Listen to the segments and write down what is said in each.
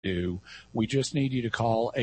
do. We just need you to call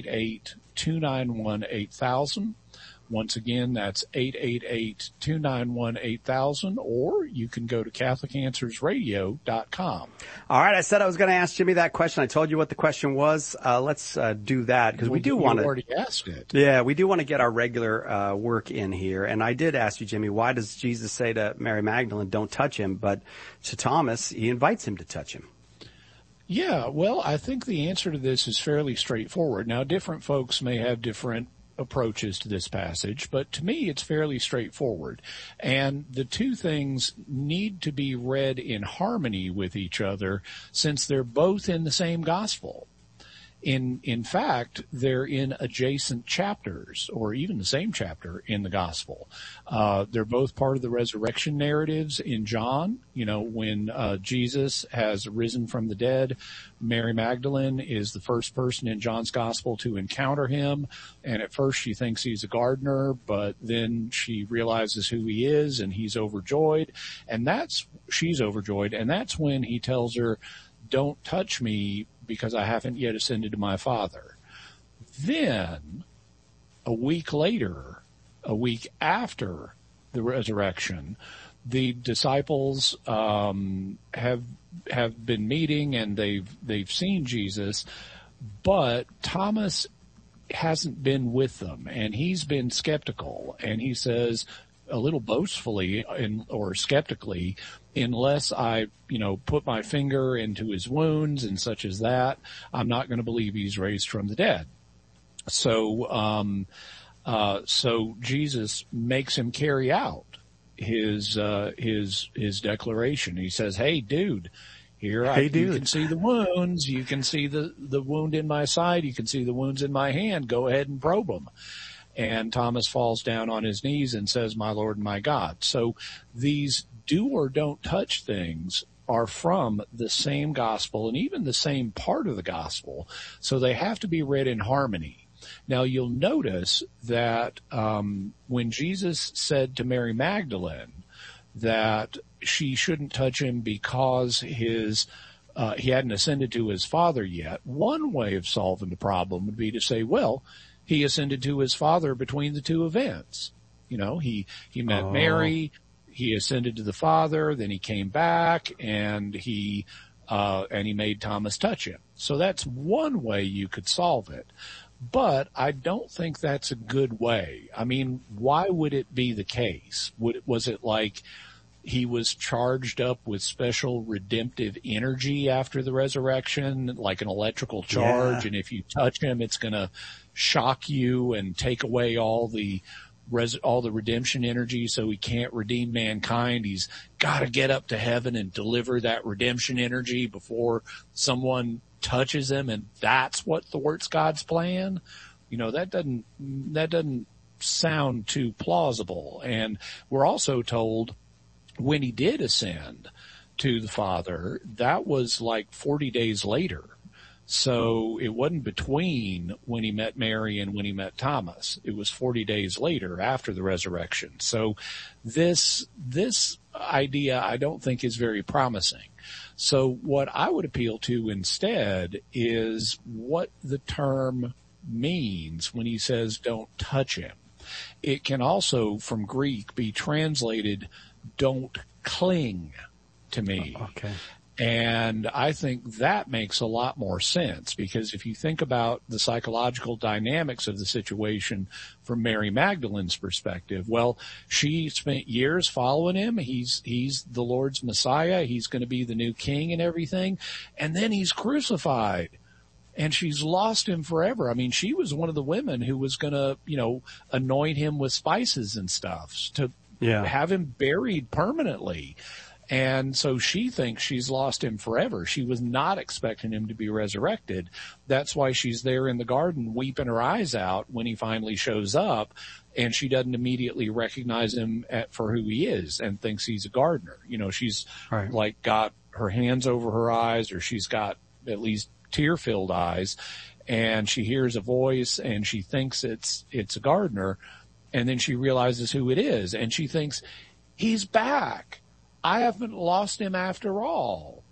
888-291-8000. Once again, that's 888-291-8000, or you can go to CatholicAnswersRadio.com. All right. I said I was going to ask Jimmy that question. I told you what the question was. Let's do that because we do want to. You already asked it. Yeah, we do want to get our regular work in here. And I did ask you, Jimmy, why does Jesus say to Mary Magdalene, don't touch him? But to Thomas, he invites him to touch him. Yeah, well, I think the answer to this is fairly straightforward. Now, different folks may have different approaches to this passage, but to me it's fairly straightforward. And the two things need to be read in harmony with each other since they're both in the same gospel. In fact, they're in adjacent chapters, or even the same chapter in the gospel. They're both part of the resurrection narratives in John. You know, when Jesus has risen from the dead, Mary Magdalene is the first person in John's gospel to encounter him. And at first she thinks he's a gardener, but then she realizes who he is and he's overjoyed. And she's overjoyed. And that's when he tells her, don't touch me because I haven't yet ascended to my Father. Then, a week later, a week after the resurrection, the disciples have been meeting and they've seen Jesus, but Thomas hasn't been with them, and he's been skeptical, and he says a little boastfully or skeptically, unless I, put my finger into his wounds and such as that, I'm not going to believe he's raised from the dead. So Jesus makes him carry out his declaration. He says, "Hey, dude, you can see the wounds. You can see the wound in my side. You can see the wounds in my hand. Go ahead and probe them." And Thomas falls down on his knees and says, "My Lord and my God." So these do or don't touch things are from the same gospel and even the same part of the gospel. So they have to be read in harmony. Now you'll notice that when Jesus said to Mary Magdalene that she shouldn't touch him because he hadn't ascended to his Father yet, one way of solving the problem would be to say, well, he ascended to his Father between the two events. He met Mary, he ascended to the Father, then he came back and he made Thomas touch him. So that's one way you could solve it. But I don't think that's a good way. I mean, why would it be the case? Was it like he was charged up with special redemptive energy after the resurrection, like an electrical charge, and if you touch him, it's going to shock you and take away all the redemption energy, so he can't redeem mankind? He's got to get up to heaven and deliver that redemption energy before someone touches him, and that's what thwarts God's plan. That doesn't sound too plausible. And we're also told when he did ascend to the Father, that was like 40 days later. So it wasn't between when he met Mary and when he met Thomas. It was 40 days later after the resurrection. So this idea I don't think is very promising. So what I would appeal to instead is what the term means when he says don't touch him. It can also, from Greek, be translated don't cling to me. Okay. And I think that makes a lot more sense, because if you think about the psychological dynamics of the situation from Mary Magdalene's perspective, well, she spent years following him. He's the Lord's Messiah. He's going to be the new king and everything. And then he's crucified. And she's lost him forever. I mean, she was one of the women who was going to, anoint him with spices and stuff to have him buried permanently. And so she thinks she's lost him forever. She was not expecting him to be resurrected. That's why she's there in the garden weeping her eyes out when he finally shows up, and she doesn't immediately recognize him for who he is and thinks he's a gardener. She's like got her hands over her eyes, or she's got at least tear-filled eyes, and she hears a voice and she thinks it's a gardener, and then she realizes who it is and she thinks, he's back. I haven't lost him after all.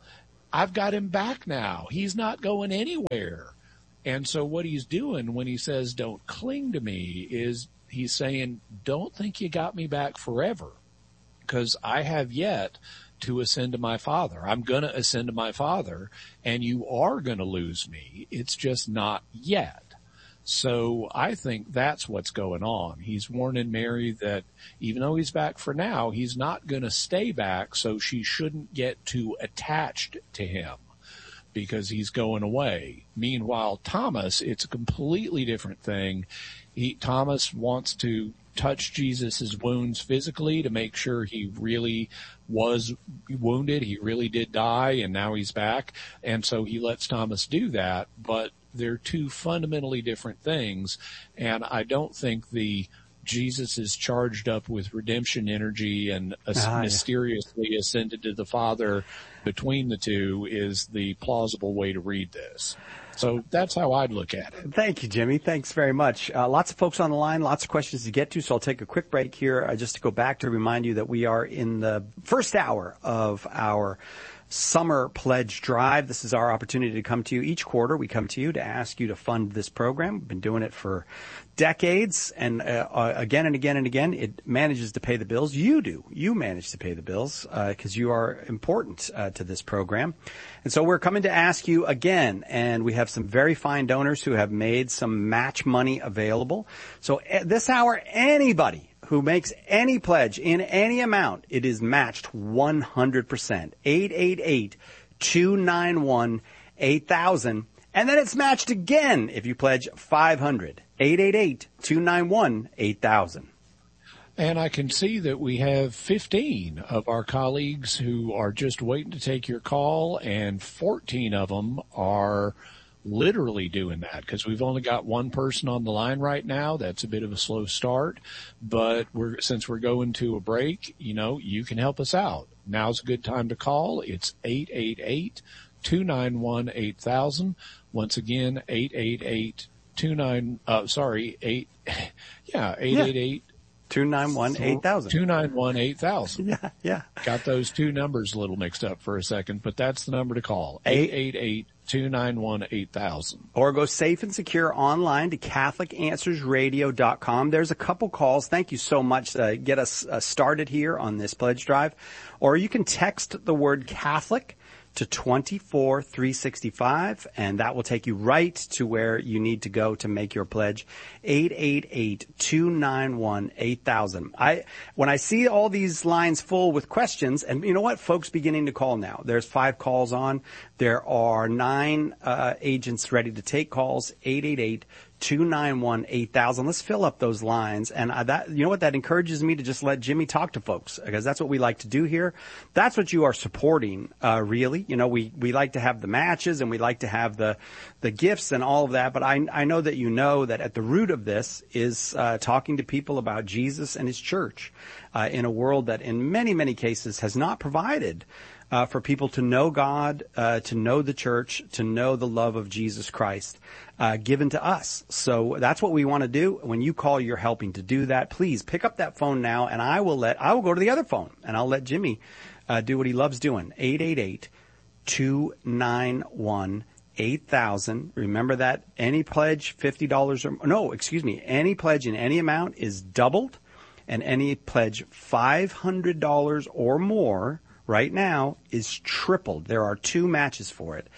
I've got him back now. He's not going anywhere. And so what he's doing when he says, don't cling to me, is he's saying, don't think you got me back forever, because I have yet to ascend to my Father. I'm going to ascend to my Father, and you are going to lose me. It's just not yet. So I think that's what's going on. He's warning Mary that even though he's back for now, he's not going to stay back, so she shouldn't get too attached to him because he's going away. Meanwhile, Thomas, it's a completely different thing. Thomas wants to touch Jesus' wounds physically to make sure he really was wounded. He really did die, and now he's back. And so he lets Thomas do that, but they're two fundamentally different things. And I don't think Jesus is charged up with redemption energy and mysteriously ascended to the Father between the two is the plausible way to read this. So that's how I'd look at it. Thank you, Jimmy. Thanks very much. Lots of folks on the line, lots of questions to get to, so I'll take a quick break here just to go back to remind you that we are in the first hour of our Summer Pledge Drive. This is our opportunity to come to you each quarter. We come to you to ask you to fund this program. We've been doing it for decades, and again and again and again, it manages to pay the bills. You do. You manage to pay the bills because you are important to this program. And so we're coming to ask you again, and we have some very fine donors who have made some match money available. So this hour, anybody who makes any pledge in any amount, it is matched 100%. 888-291-8000. And then it's matched again if you pledge 500. 888-291-8000. And I can see that we have 15 of our colleagues who are just waiting to take your call, and 14 of them are literally doing that because we've only got one person on the line right now. That's a bit of a slow start, but since we're going to a break, you can help us out. Now's a good time to call. It's 888-291-8000. Once again, 888-291-8000. 291-8000. Yeah. Got those two numbers a little mixed up for a second, but that's the number to call. 888-291-8000. Or go safe and secure online to CatholicAnswersRadio.com. There's a couple calls. Thank you so much to get us started here on this pledge drive. Or you can text the word Catholic to 24365, and that will take you right to where you need to go to make your pledge. 888-291-8000. When I see all these lines full with questions, and you know what, folks beginning to call now. There's 5 calls on. There are 9 agents ready to take calls. 888-291-8000. Let's fill up those lines. And that encourages me to just let Jimmy talk to folks, because that's what we like to do here. That's what you are supporting, really. We like to have the matches and we like to have the gifts and all of that. But I know that you know that at the root of this is talking to people about Jesus and his church in a world that in many, many cases has not provided for people to know God, to know the church, to know the love of Jesus Christ given to us. So that's what we want to do. When you call, you're helping to do that. Please pick up that phone now, and I will go to the other phone, and I'll let Jimmy do what he loves doing. 888-291-8000. Remember that any pledge $50 any pledge in any amount is doubled, and any pledge $500 or more right now is tripled. There are 2 matches for it.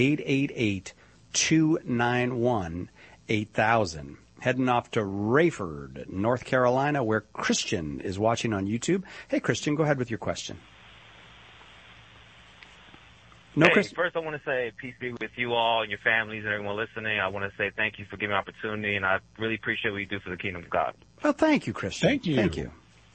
888-291-8000. Heading off to Rayford, North Carolina, where Christian is watching on YouTube. Hey, Christian, go ahead with your question. First I want to say peace be with you all and your families and everyone listening. I want to say thank you for giving me an opportunity, and I really appreciate what you do for the kingdom of God. Well, thank you, Christian. Thank you. Thank you.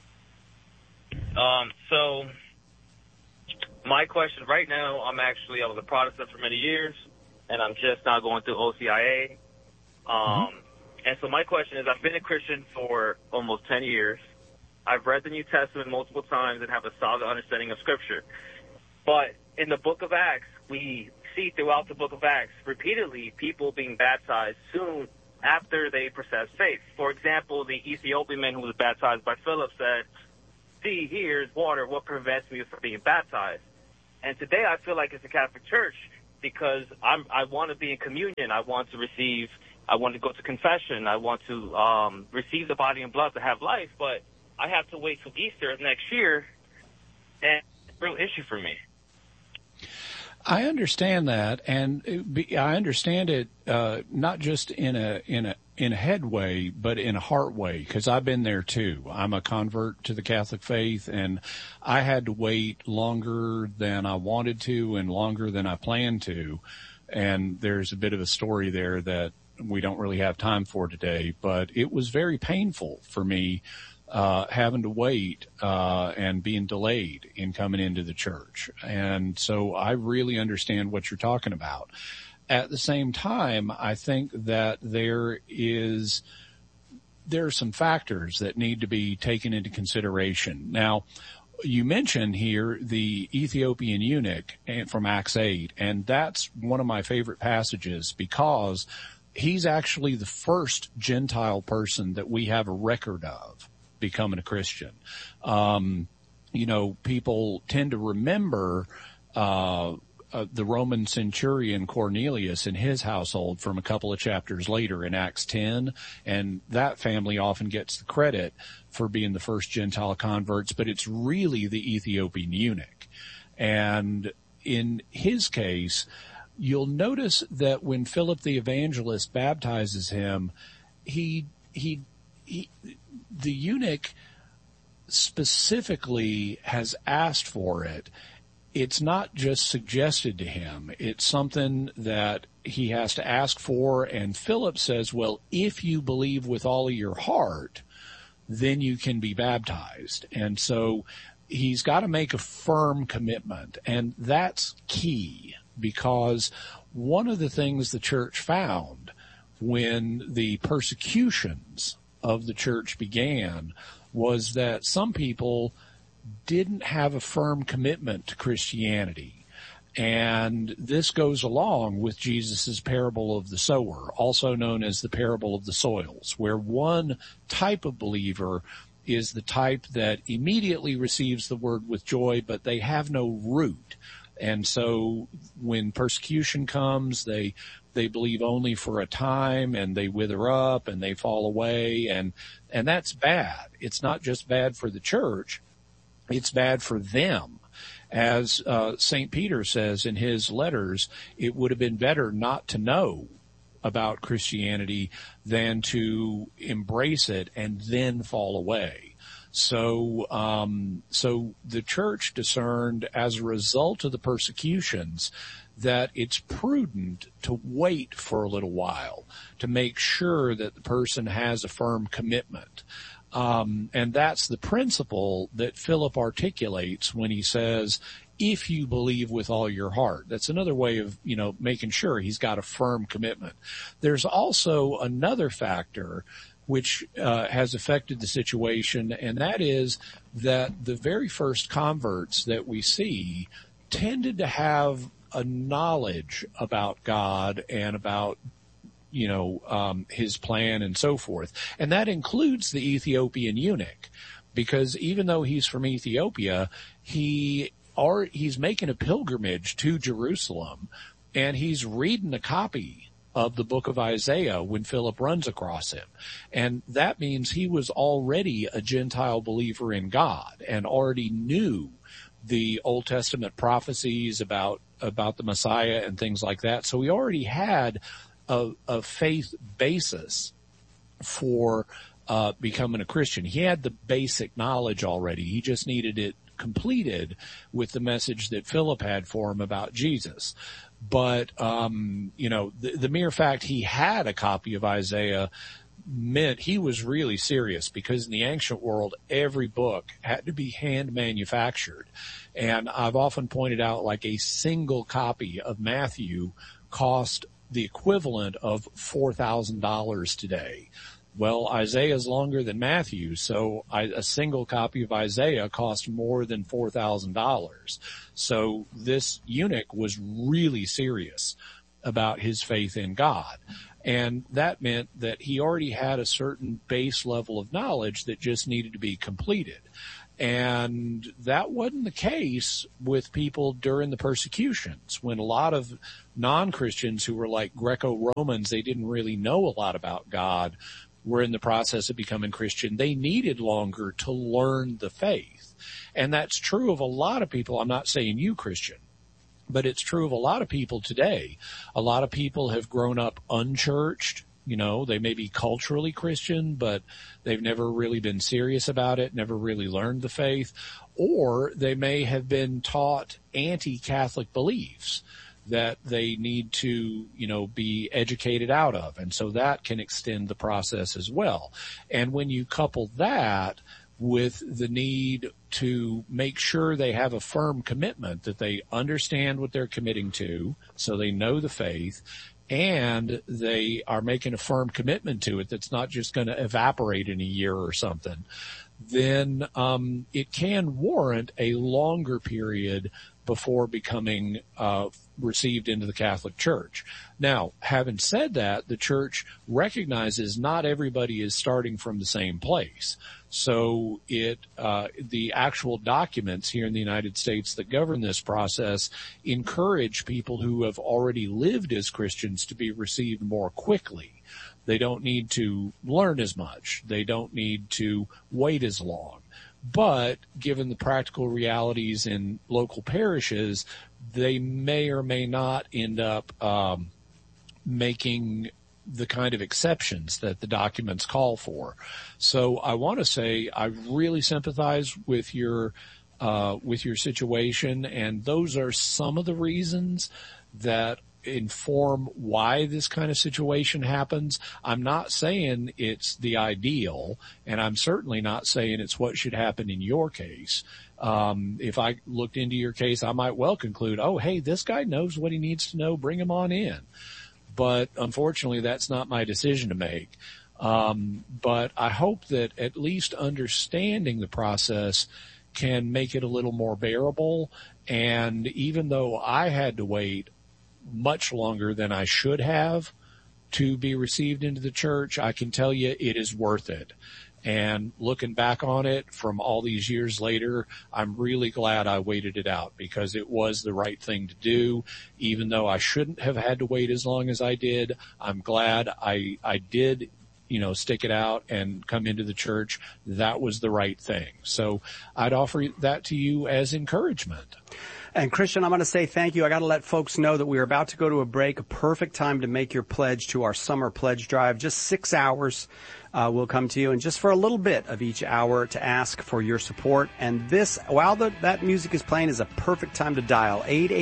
So my question right now, I was a Protestant for many years, and I'm just now going through OCIA. And so my question is, I've been a Christian for almost 10 years. I've read the New Testament multiple times and have a solid understanding of Scripture. But in the book of Acts, we see throughout the book of Acts repeatedly people being baptized soon after they profess faith. For example, the Ethiopian man who was baptized by Philip said, "See, here's water. What prevents me from being baptized?" And today I feel like it's a Catholic Church because I want to be in communion. I want to go to confession. I want to receive the body and blood to have life, but I have to wait till Easter next year, and it's a real issue for me. I understand that, and I understand it not just in a head way, but in a heart way, because I've been there too. I'm a convert to the Catholic faith, and I had to wait longer than I wanted to and longer than I planned to. And there's a bit of a story there that we don't really have time for today, but it was very painful for me having to wait and being delayed in coming into the church. And so I really understand what you're talking about. At the same time, I think that there are some factors that need to be taken into consideration. Now, you mentioned here the Ethiopian eunuch from Acts 8, and that's one of my favorite passages because he's actually the first Gentile person that we have a record of becoming a Christian. People tend to remember the Roman centurion Cornelius and his household from a couple of chapters later in Acts 10, and that family often gets the credit for being the first Gentile converts, but it's really the Ethiopian eunuch. And in his case, you'll notice that when Philip the evangelist baptizes him, the eunuch specifically has asked for it. It's not just suggested to him. It's something that he has to ask for. And Philip says, well, if you believe with all of your heart, then you can be baptized. And so he's got to make a firm commitment. And that's key, because one of the things the church found when the persecutions of the church began was that some people didn't have a firm commitment to Christianity. And this goes along with Jesus' parable of the sower, also known as the parable of the soils, where one type of believer is the type that immediately receives the word with joy, but they have no root. And so when persecution comes, they believe only for a time, and they wither up and they fall away, and that's bad. It's not just bad for the church, it's bad for them. As St. Peter says in his letters, it would have been better not to know about Christianity than to embrace it and then fall away. So the church discerned, as a result of the persecutions, that it's prudent to wait for a little while to make sure that the person has a firm commitment. And that's the principle that Philip articulates when he says, if you believe with all your heart. That's another way of, making sure he's got a firm commitment. There's also another factor which has affected the situation, and that is that the very first converts that we see tended to have a knowledge about God and about his plan and so forth. And that includes the Ethiopian eunuch, because even though he's from Ethiopia, he's making a pilgrimage to Jerusalem, and he's reading a copy of the book of Isaiah when Philip runs across him. And that means he was already a Gentile believer in God and already knew the Old Testament prophecies about the Messiah and things like that. So he already had a faith basis for becoming a Christian. He had the basic knowledge already. He just needed it completed with the message that Philip had for him about Jesus. But, the mere fact he had a copy of Isaiah meant he was really serious, because in the ancient world, every book had to be hand manufactured. And I've often pointed out, like, a single copy of Matthew cost the equivalent of $4,000 today. Well, Isaiah is longer than Matthew, so a single copy of Isaiah cost more than $4,000. So this eunuch was really serious about his faith in God. And that meant that he already had a certain base level of knowledge that just needed to be completed. And that wasn't the case with people during the persecutions, when a lot of non-Christians who were like Greco-Romans, they didn't really know a lot about God, were in the process of becoming Christian. They needed longer to learn the faith. And that's true of a lot of people. I'm not saying you, Christian, but it's true of a lot of people today. A lot of people have grown up unchurched. You know, they may be culturally Christian, but they've never really been serious about it, never really learned the faith, or they may have been taught anti-Catholic beliefs that they need to, you know, be educated out of. And so that can extend the process as well. And when you couple that with the need to make sure they have a firm commitment, that they understand what they're committing to, so they know the faith, and they are making a firm commitment to it that's not just going to evaporate in a year or something, then it can warrant a longer period before becoming received into the Catholic Church. Now, having said that, the Church recognizes not everybody is starting from the same place. So the actual documents here in the United States that govern this process encourage people who have already lived as Christians to be received more quickly. They don't need to learn as much. They don't need to wait as long. But given the practical realities in local parishes, they may or may not end up making the kind of exceptions that the documents call for. So I want to say I really sympathize with your situation, and those are some of the reasons that inform why this kind of situation happens. I'm not saying it's the ideal, and I'm certainly not saying it's what should happen in your case. If I looked into your case, I might well conclude, oh, hey, this guy knows what he needs to know, bring him on in. But unfortunately, that's not my decision to make. But I hope that at least understanding the process can make it a little more bearable. And even though I had to wait much longer than I should have to be received into the church, I can tell you it is worth it. And looking back on it from all these years later, I'm really glad I waited it out, because it was the right thing to do. Even though I shouldn't have had to wait as long as I did, I'm glad I did, stick it out and come into the church. That was the right thing. So I'd offer that to you as encouragement. And Christian, I'm going to say thank you. I got to let folks know that we are about to go to a break, a perfect time to make your pledge to our summer pledge drive. Just 6 hours will come to you, and just for a little bit of each hour to ask for your support. And this, while that music is playing, is a perfect time to dial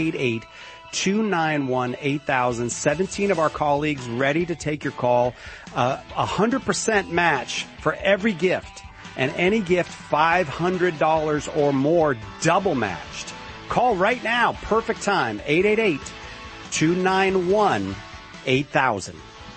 888-291-8000. 17 of our colleagues ready to take your call. 100% match for every gift, and any gift $500 or more double matched. Call right now. Perfect time. 888-291-8000.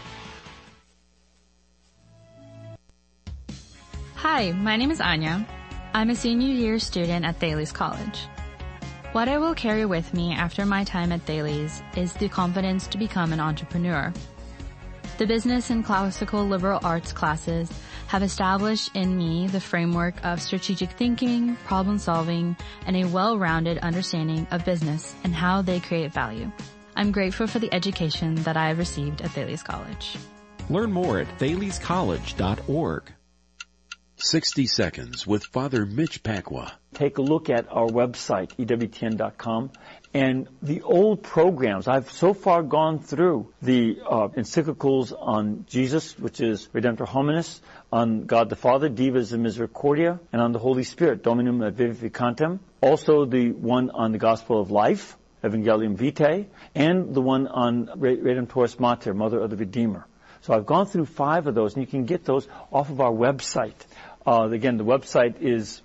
Hi, my name is Anya. I'm a senior year student at Thales College. What I will carry with me after my time at Thales is the confidence to become an entrepreneur. The business and classical liberal arts classes have established in me the framework of strategic thinking, problem solving, and a well-rounded understanding of business and how they create value. I'm grateful for the education that I have received at Thales College. Learn more at thalescollege.org. 60 Seconds with Father Mitch Pacwa. Take a look at our website, EWTN.com, and the old programs. I've so far gone through the encyclicals on Jesus, which is Redemptor Hominis, on God the Father, Divas and Misericordia, and on the Holy Spirit, Dominum et Vivificantem. Also the one on the Gospel of Life, Evangelium Vitae, and the one on Redemptoris Mater, Mother of the Redeemer. So I've gone through 5 of those, and you can get those off of our website. Again, the website is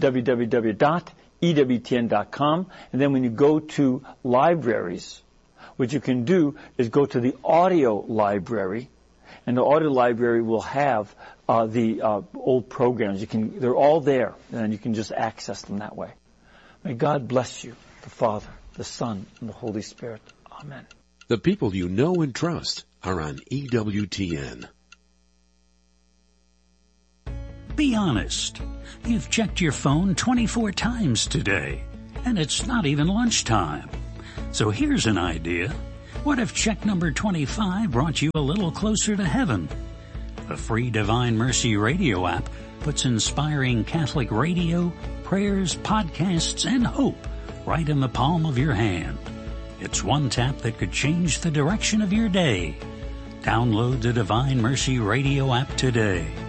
www.ewtn.com. And then when you go to libraries, what you can do is go to the audio library, and the audio library will have the old programs. They're all there, and you can just access them that way. May God bless you, the Father, the Son, and the Holy Spirit. Amen. The people you know and trust are on EWTN. Be honest. You've checked your phone 24 times today, and it's not even lunchtime. So here's an idea. What if check number 25 brought you a little closer to heaven? The free Divine Mercy radio app puts inspiring Catholic radio, prayers, podcasts, and hope right in the palm of your hand. It's one tap that could change the direction of your day. Download the Divine Mercy radio app today.